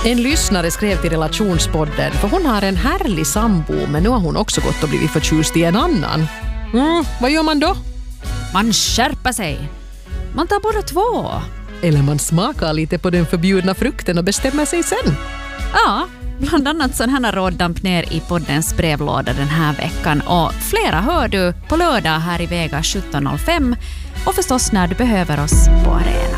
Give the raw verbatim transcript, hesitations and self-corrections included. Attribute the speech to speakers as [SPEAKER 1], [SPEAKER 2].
[SPEAKER 1] En lyssnare skrev till Relationspodden för hon har en härlig sambo, men nu har hon också gått och blivit förtjust i en annan. Mm, vad gör man då?
[SPEAKER 2] Man skärper sig. Man tar båda två.
[SPEAKER 1] Eller man smakar lite på den förbjudna frukten och bestämmer sig sen.
[SPEAKER 2] Ja, bland annat sådana här råd damp ner i poddens brevlåda den här veckan. Och flera hör du på lördag här i Vega sjutton noll fem och förstås när du behöver oss på arenan.